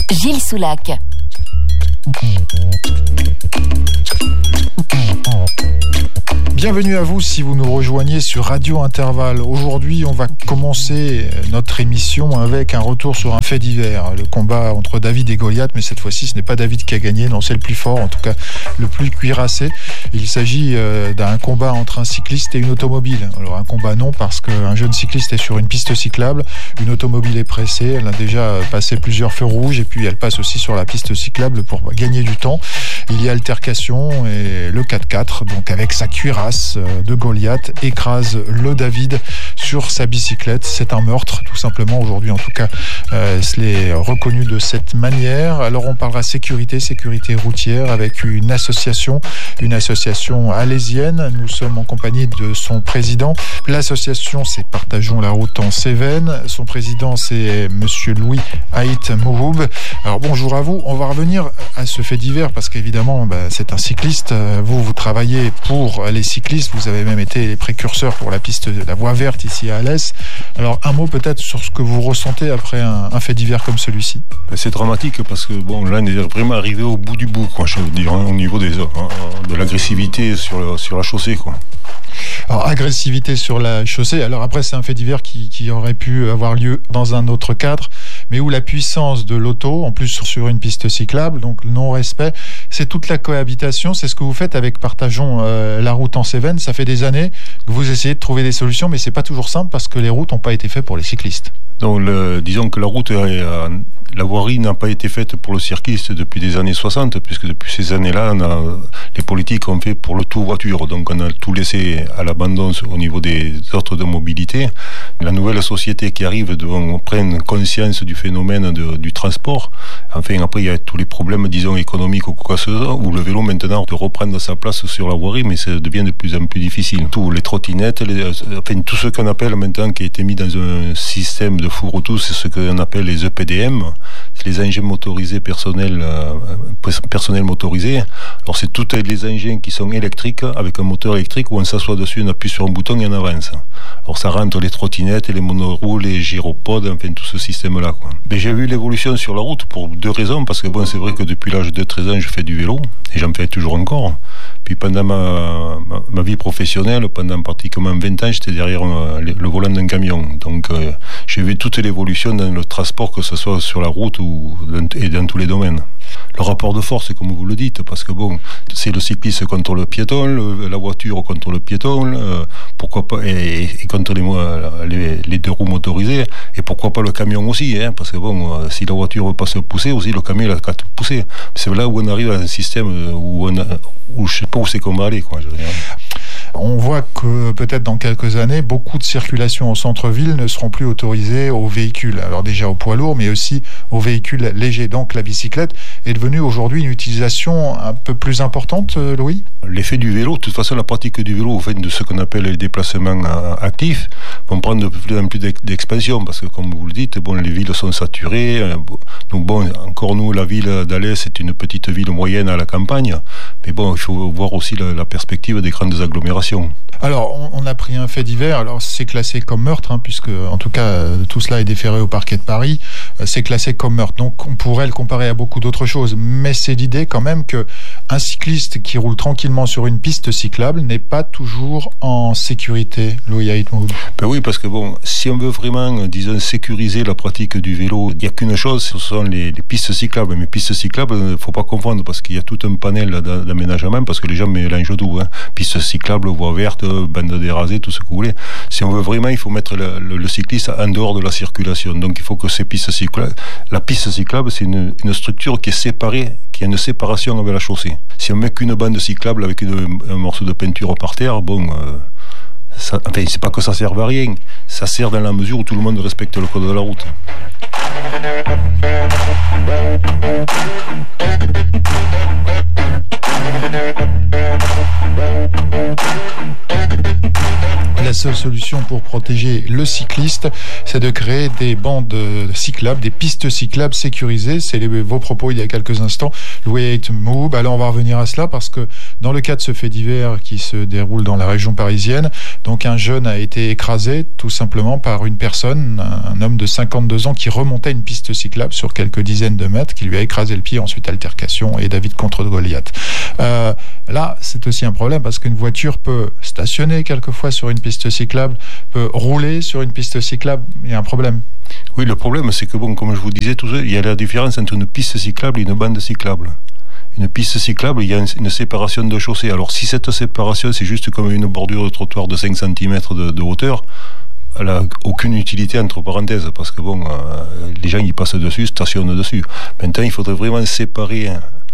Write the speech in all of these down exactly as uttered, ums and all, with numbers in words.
Gilles Soulac. Bienvenue à vous si vous nous rejoignez sur Radio Intervalle. Aujourd'hui, on va commencer notre émission avec un retour sur un fait divers. Le combat entre David et Goliath, mais cette fois-ci, ce n'est pas David qui a gagné, non, c'est le plus fort, en tout cas le plus cuirassé. Il s'agit euh, d'un combat entre un cycliste et une automobile. Alors un combat non, parce qu'un jeune cycliste est sur une piste cyclable, une automobile est pressée, elle a déjà passé plusieurs feux rouges et puis elle passe aussi sur la piste cyclable pour gagner du temps. Il y a altercation et le quatre-quatre, donc avec sa cuirasse de Goliath, écrase le David sur sa bicyclette. C'est un meurtre, tout simplement. Aujourd'hui, en tout cas, euh, c'est reconnu de cette manière. Alors, on parlera sécurité, sécurité routière, avec une association, une association alésienne. Nous sommes en compagnie de son président. L'association, c'est Partageons la route en Cévennes. Son président, c'est Monsieur Louis Haït Mouhoub. Alors, bonjour à vous. On va revenir à ce fait divers parce qu'évidemment, bah, c'est un cycliste. Vous, vous travaillez pour les cyclistes. Vous avez même été les précurseurs pour la piste de la voie verte ici à Alès. Alors un mot peut-être sur ce que vous ressentez après un, un fait divers comme celui-ci. C'est dramatique parce que bon, là on est vraiment arrivé au bout du bout, quoi, je veux dire, hein, au niveau des, hein, de l'agressivité sur, le, sur la chaussée, quoi. Alors, agressivité sur la chaussée. Alors après, c'est un fait divers qui, qui aurait pu avoir lieu dans un autre cadre, mais où la puissance de l'auto, en plus sur une piste cyclable, donc le non-respect, c'est toute la cohabitation. C'est ce que vous faites avec Partageons euh, la route en Cévennes. Ça fait des années que vous essayez de trouver des solutions, mais c'est pas toujours simple parce que les routes n'ont pas été faites pour les cyclistes. Donc, le, disons que la route, euh, la voirie n'a pas été faite pour le cycliste depuis les années soixante, puisque depuis ces années-là, on a, les politiques ont fait pour le tout voiture. Donc, on a tout laissé à l'abandon au niveau des offres de mobilité. La nouvelle société qui arrive, on prenne conscience du phénomène de, du transport. Enfin, après, il y a tous les problèmes, disons, économiques ou quoi que ce soit, où le vélo, maintenant, de reprendre sa place sur la voirie, mais ça devient de plus en plus difficile. Tous les trottinettes, les, enfin, tout ce qu'on appelle maintenant, qui a été mis dans un système de de fourre-tout, c'est ce qu'on appelle les E P D M, c'est les engins motorisés personnels, euh, personnels motorisés. Alors c'est tous les engins qui sont électriques, avec un moteur électrique où on s'assoit dessus, on appuie sur un bouton et on avance. Alors ça rentre les trottinettes, les monoroues, les gyropodes, enfin tout ce système-là, quoi. Mais j'ai vu l'évolution sur la route pour deux raisons, parce que bon, c'est vrai que depuis l'âge de treize ans, je fais du vélo, et j'en fais toujours encore. Puis pendant ma, ma, ma vie professionnelle, pendant pratiquement vingt ans, j'étais derrière euh, le, le volant d'un camion. Donc euh, j'ai vu toute l'évolution dans le transport, que ce soit sur la route ou dans, et dans tous les domaines. Le rapport de force, c'est comme vous le dites, parce que bon, c'est le cycliste contre le piéton, le, la voiture contre le piéton, euh, pourquoi pas, et, et contre les, les, les deux roues motorisées, et pourquoi pas le camion aussi, hein, parce que bon, euh, si la voiture veut pas se pousser, aussi le camion il a qu'à te pousser. C'est là où on arrive à un système où, on a, où je sais pas où c'est qu'on va aller, quoi, je veux dire. On voit que peut-être dans quelques années, beaucoup de circulations au centre-ville ne seront plus autorisées aux véhicules. Alors déjà aux poids lourds, mais aussi aux véhicules légers. Donc la bicyclette est devenue aujourd'hui une utilisation un peu plus importante, Louis ? L'effet du vélo, de toute façon, la pratique du vélo, au fait de ce qu'on appelle les déplacements actifs, vont prendre de plus en plus d'expansion, parce que comme vous le dites, bon, les villes sont saturées. Donc bon, encore nous, la ville d'Alès, c'est une petite ville moyenne à la campagne, mais bon, il faut voir aussi la, la perspective des grandes agglomérations. Alors, on, on a pris un fait divers. Alors, c'est classé comme meurtre, hein, puisque, en tout cas, tout cela est déféré au parquet de Paris. C'est classé comme meurtre. Donc, on pourrait le comparer à beaucoup d'autres choses. Mais c'est l'idée, quand même, que un cycliste qui roule tranquillement sur une piste cyclable n'est pas toujours en sécurité, Louis Haït Mouhoub. Ben oui, parce que bon, si on veut vraiment, disons, sécuriser la pratique du vélo, il n'y a qu'une chose, ce sont les, les pistes cyclables. Mais pistes cyclables, il ne faut pas confondre, parce qu'il y a tout un panel d'aménagement, parce que les gens mélangent tout, hein. Pistes cyclables, voies vertes, bande dérasée, tout ce que vous voulez. Si on veut vraiment, il faut mettre le, le, le cycliste en dehors de la circulation. Donc il faut que ces pistes cyclables, la piste cyclable, c'est une, une structure qui est séparée, qui a une séparation avec la chaussée. Si on met qu'une bande cyclable avec une, un morceau de peinture par terre, bon, euh, ça, enfin, c'est pas que ça serve à rien. Ça sert dans la mesure où tout le monde respecte le code de la route. La seule solution pour protéger le cycliste, c'est de créer des bandes cyclables, des pistes cyclables sécurisées. C'est les, vos propos il y a quelques instants, Louis Haight Moub. Alors on va revenir à cela parce que dans le cas de ce fait divers qui se déroule dans la région parisienne, donc un jeune a été écrasé tout simplement par une personne, un homme de cinquante-deux ans qui remontait une piste cyclable sur quelques dizaines de mètres, qui lui a écrasé le pied, ensuite altercation et David contre Goliath. Euh, là, c'est aussi un problème parce qu'une voiture peut stationner quelquefois sur une piste cyclable, peut rouler sur une piste cyclable, il y a un problème. Oui, le problème, c'est que, bon, comme je vous disais, tout ça, il y a la différence entre une piste cyclable et une bande cyclable. Une piste cyclable, il y a une, une séparation de chaussée. Alors, si cette séparation, c'est juste comme une bordure de trottoir de cinq centimètres de, de hauteur, elle n'a aucune utilité, entre parenthèses, parce que, bon, euh, les gens, ils passent dessus, stationnent dessus. Maintenant, il faudrait vraiment séparer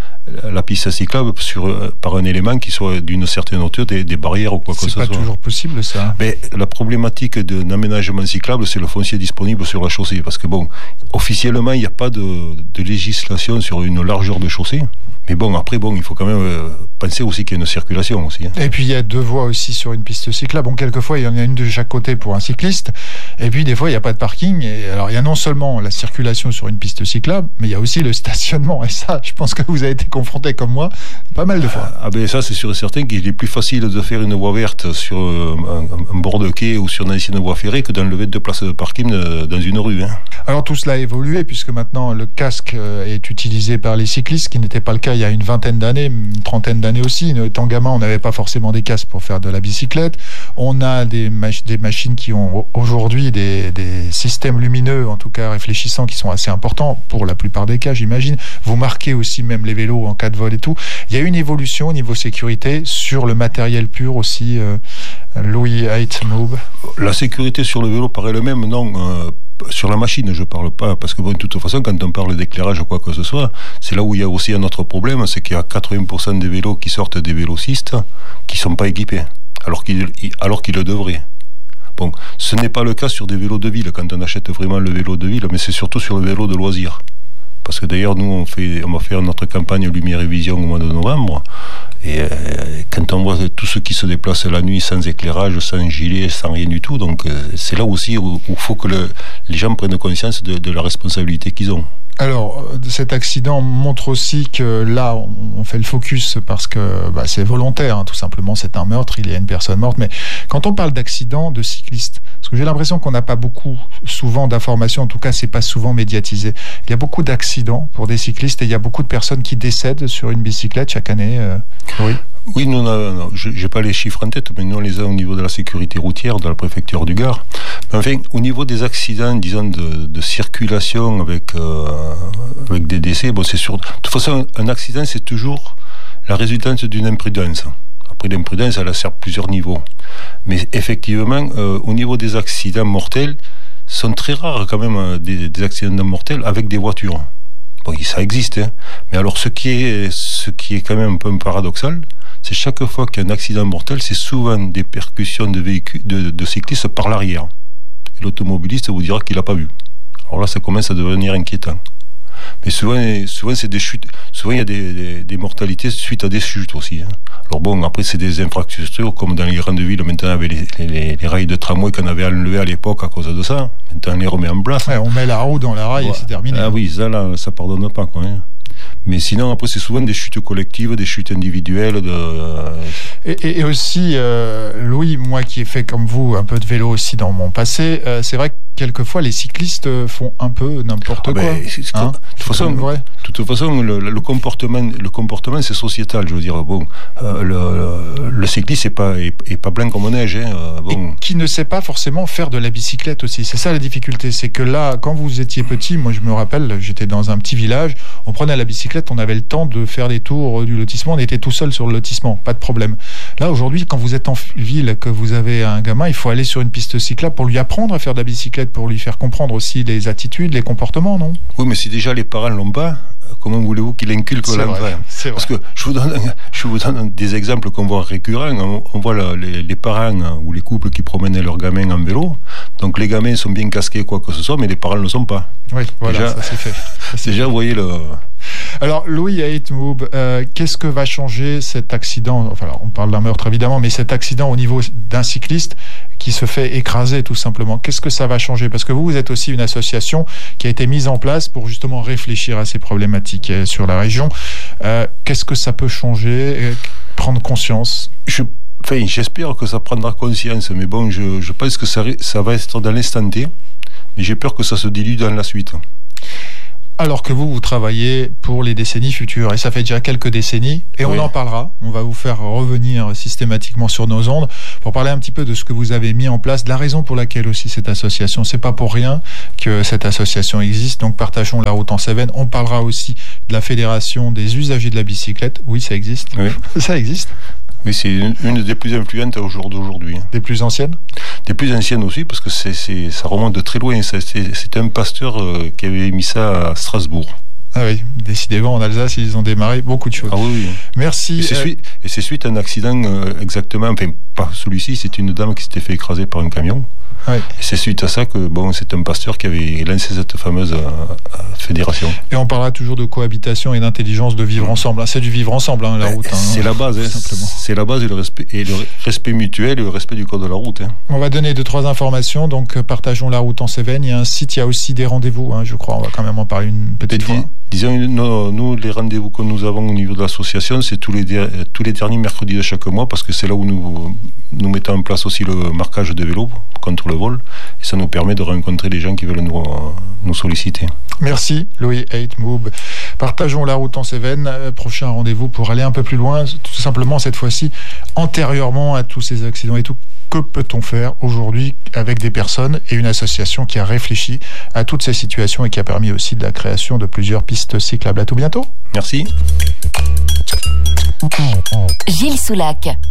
la piste cyclable sur, par un élément qui soit d'une certaine hauteur, des, des barrières ou quoi que ce soit. C'est pas toujours possible, ça. Mais la problématique d'un aménagement cyclable, c'est le foncier disponible sur la chaussée. Parce que, bon, officiellement, il n'y a pas de, de législation sur une largeur de chaussée. Mais bon, après, bon, il faut quand même euh, penser aussi qu'il y a une circulation aussi. Hein. Et puis, il y a deux voies aussi sur une piste cyclable. Bon, quelquefois, il y en a une de chaque côté pour un cycliste. Et puis, des fois, il n'y a pas de parking. Et alors, il y a non seulement la circulation sur une piste cyclable, mais il y a aussi le stationnement. Et ça, je pense que vous avez été confronté comme moi pas mal de fois. Ah, ah ben ça, c'est sûr et certain qu'il est plus facile de faire une voie verte sur euh, un, un bord de quai ou sur une ancienne voie ferrée que d'enlever deux places de parking de, dans une rue. Hein. Alors, tout cela a évolué puisque maintenant, le casque est utilisé par les cyclistes, ce qui n'était pas le cas il y a une vingtaine d'années, une trentaine d'années aussi. Étant gamin, on n'avait pas forcément des casques pour faire de la bicyclette. On a des, mach- des machines qui ont aujourd'hui des, des systèmes lumineux, en tout cas réfléchissants, qui sont assez importants pour la plupart des cas, j'imagine. Vous marquez aussi même les vélos en cas de vol et tout. Il y a une évolution au niveau sécurité sur le matériel pur aussi, euh, Louis Haight Moub. La sécurité sur le vélo paraît le même, non euh... Sur la machine, je parle pas, parce que bon, de toute façon, quand on parle d'éclairage ou quoi que ce soit, c'est là où il y a aussi un autre problème, c'est qu'il y a quatre-vingts pour cent des vélos qui sortent des vélocistes qui sont pas équipés, alors qu'ils, alors qu'ils le devraient. Bon, ce n'est pas le cas sur des vélos de ville, quand on achète vraiment le vélo de ville, mais c'est surtout sur le vélo de loisir. Parce que d'ailleurs, nous, on, fait, on va faire notre campagne Lumière et Vision au mois de novembre. Et euh, quand on voit tous ceux qui se déplacent la nuit sans éclairage, sans gilet, sans rien du tout, donc euh, c'est là aussi où il faut que le, les gens prennent conscience de, de la responsabilité qu'ils ont. Alors, cet accident montre aussi que là, on fait le focus parce que bah, c'est volontaire, hein, tout simplement, c'est un meurtre, il y a une personne morte. Mais quand on parle d'accident de cycliste, parce que j'ai l'impression qu'on n'a pas beaucoup, souvent d'informations, en tout cas, c'est pas souvent médiatisé. Il y a beaucoup d'accidents pour des cyclistes et il y a beaucoup de personnes qui décèdent sur une bicyclette chaque année. Euh, oui. Oui, nous, je n'ai pas les chiffres en tête, mais nous, on les a au niveau de la sécurité routière de la préfecture du Gard. Mais enfin, au niveau des accidents, disons, de, de circulation avec, euh, avec des décès, bon, c'est sûr. De toute façon, un accident, c'est toujours la résultante d'une imprudence. Après, l'imprudence, elle a certes plusieurs niveaux. Mais effectivement, euh, au niveau des accidents mortels, sont très rares quand même des, des accidents mortels avec des voitures. Bon, ça existe, hein. Mais alors, ce qui est, ce qui est quand même un peu paradoxal, c'est chaque fois qu'il y a un accident mortel, c'est souvent des percussions de véhicules, de, de cyclistes par l'arrière. Et l'automobiliste vous dira qu'il n'a pas vu. Alors là, ça commence à devenir inquiétant. Mais souvent, souvent c'est des chutes. Souvent, il y a des, des, des mortalités suite à des chutes aussi. Hein. Alors bon, après, c'est des infrastructures, comme dans les grandes villes, maintenant, avec les, les, les rails de tramway qu'on avait enlevés à l'époque à cause de ça. Maintenant, on les remet en place. Ouais, on met la roue dans la rail ouais. Et c'est terminé. Ah oui, ça, là, ça pardonne pas, quoi. Hein. Mais sinon, après, c'est souvent des chutes collectives, des chutes individuelles. De... Et, et, et aussi, euh, Louis, moi qui ai fait comme vous un peu de vélo aussi dans mon passé, euh, c'est vrai que quelquefois les cyclistes font un peu n'importe ah quoi. Ben, hein, de toute façon, de toute façon le, le comportement, le comportement, c'est sociétal. Je veux dire, bon, euh, le, le cycliste n'est pas, est, est pas blanc comme neige. Hein, bon. Et qui ne sait pas forcément faire de la bicyclette aussi. C'est ça la difficulté. C'est que là, quand vous étiez petit, moi je me rappelle, j'étais dans un petit village, on prenait la bicyclette, on avait le temps de faire des tours du lotissement, on était tout seul sur le lotissement, pas de problème. Là, aujourd'hui, quand vous êtes en ville, que vous avez un gamin, il faut aller sur une piste cyclable pour lui apprendre à faire de la bicyclette, pour lui faire comprendre aussi les attitudes, les comportements, non ? Oui, mais si déjà les parents l'ont pas, comment voulez-vous qu'il inculque l'enfant ? Parce que je vous donne, je vous donne des exemples qu'on voit récurrents. On, on voit la, les, les parents ou les couples qui promènent leurs gamins en vélo. Donc les gamins sont bien casqués, quoi que ce soit, mais les parents ne le sont pas. Oui, voilà, déjà, ça c'est fait. Ça, c'est déjà, fait. Vous voyez le... Alors, Louis Haight Moub, euh, qu'est-ce que va changer cet accident ? Enfin, on parle d'un meurtre évidemment, mais cet accident au niveau d'un cycliste, qui se fait écraser tout simplement. Qu'est-ce que ça va changer? Parce que vous, vous êtes aussi une association qui a été mise en place pour justement réfléchir à ces problématiques sur la région. Euh, qu'est-ce que ça peut changer? Prendre conscience? Je, enfin, j'espère que ça prendra conscience, mais bon, je, je pense que ça, ça va être dans l'instant T, mais j'ai peur que ça se dilue dans la suite. Alors que vous, vous travaillez pour les décennies futures, et ça fait déjà quelques décennies, et oui. On en parlera. On va vous faire revenir systématiquement sur nos ondes pour parler un petit peu de ce que vous avez mis en place, de la raison pour laquelle aussi cette association. C'est pas pour rien que cette association existe. Donc, Partageons la route en Cévennes. On parlera aussi de la Fédération des usagers de la bicyclette. Oui, ça existe. Oui. Ça existe. Oui, c'est une, une des plus influentes au jour d'aujourd'hui. Des plus anciennes? Des plus anciennes aussi, parce que c'est, c'est, ça remonte de très loin. C'est, c'est un pasteur euh, qui avait mis ça à Strasbourg. Ah oui, décidément, en Alsace, ils ont démarré beaucoup de choses. Ah oui, oui. Merci. Et c'est, euh... suite, et c'est suite à un accident euh, exactement, enfin, pas celui-ci, c'est une dame qui s'était fait écraser par un camion. Oui. Et c'est suite à ça que bon, c'est un pasteur qui avait lancé cette fameuse euh, fédération. Et on parlera toujours de cohabitation et d'intelligence de vivre ensemble. C'est du vivre ensemble, hein, la route. Hein, c'est la base, hein, c'est la base et le respect, et le respect mutuel et le respect du code de la route. Hein. On va donner deux, trois informations. Donc, Partageons la route en Cévennes. Il y a un site, il y a aussi des rendez-vous, hein, je crois. On va quand même en parler une petite fois. Disons, nous, nous, les rendez-vous que nous avons au niveau de l'association, c'est tous les, tous les derniers mercredis de chaque mois, parce que c'est là où nous, nous mettons en place aussi le marquage de vélos contre le vol, et ça nous permet de rencontrer des gens qui veulent nous, nous solliciter. Merci, Louis Heitmoub. Partageons la route en Cévennes. Prochain rendez-vous pour aller un peu plus loin, tout simplement cette fois-ci, antérieurement à tous ces accidents et tout. Que peut-on faire aujourd'hui avec des personnes et une association qui a réfléchi à toutes ces situations et qui a permis aussi de la création de plusieurs pistes cyclables? À tout bientôt. Merci. Gilles Soulac.